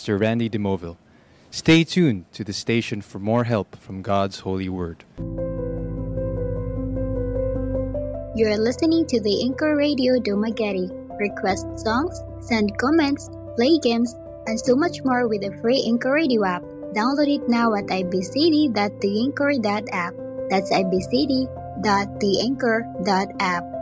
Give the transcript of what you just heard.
Pastor Randy DeMoville. Stay tuned to the station for more help from God's holy word. You're listening to the Anchor Radio Dumaguete. Request songs, send comments, play games, and so much more with the free Anchor Radio app. Download it now at ibcd.theanchor.app. That's ibcd.theanchor.app.